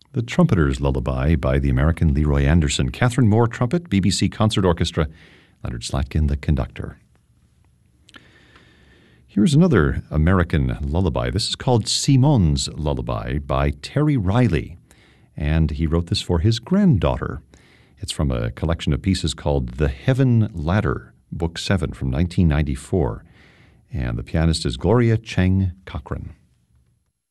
The Trumpeter's Lullaby by the American Leroy Anderson. Catherine Moore, trumpet, BBC Concert Orchestra, Leonard Slatkin, the conductor. Here's another American lullaby. This is called Simon's Lullaby by Terry Riley, and he wrote this for his granddaughter. It's from a collection of pieces called The Heaven Ladder, Book 7 from 1994, and the pianist is Gloria Cheng Cochran.